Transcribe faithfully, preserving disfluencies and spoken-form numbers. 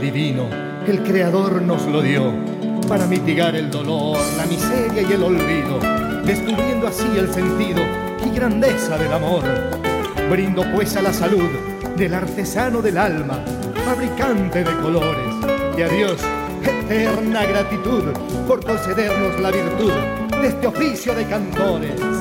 divino, el Creador nos lo dio para mitigar el dolor, la miseria y el olvido, descubriendo así el sentido y grandeza del amor. Brindo pues a la salud del artesano del alma, fabricante de colores, y a Dios eterna gratitud por concedernos la virtud de este oficio de cantores.